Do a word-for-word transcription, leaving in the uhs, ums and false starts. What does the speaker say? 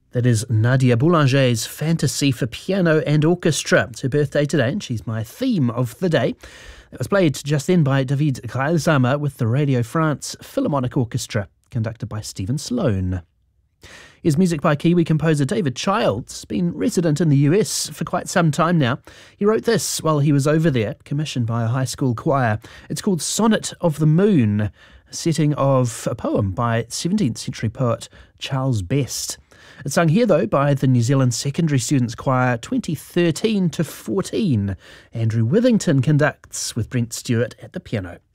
That is Nadia Boulanger's Fantasy for Piano and Orchestra. It's her birthday today, and she's my theme of the day. It was played just then by David Kreilsamer with the Radio France Philharmonic Orchestra, conducted by Stephen Sloan. Here's music by Kiwi composer David Childs, been resident in the U S for quite some time now. He wrote this while he was over there, commissioned by a high school choir. It's called Sonnet of the Moon, a setting of a poem by seventeenth century poet Charles Best. It's sung here, though, by the New Zealand Secondary Students Choir twenty thirteen to fourteen. Andrew Withington conducts with Brent Stewart at the piano.